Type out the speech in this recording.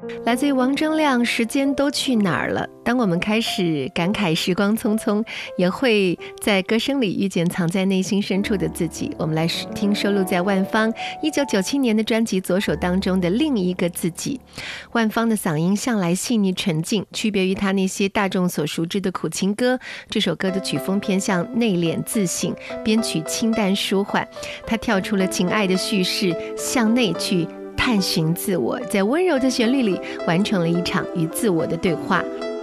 来自于王铮亮，时间都去哪儿了？当我们开始感慨时光匆匆，也会在歌声里遇见藏在内心深处的自己。我们来听收录在万芳1997年的专辑《左手》当中的另一个自己。万芳的嗓音向来细腻纯净，区别于他那些大众所熟知的苦情歌，这首歌的曲风偏向内敛自省，编曲清淡舒缓。他跳出了情爱的叙事，向内去探寻自我，在温柔的旋律里完成了一场与自我的对话。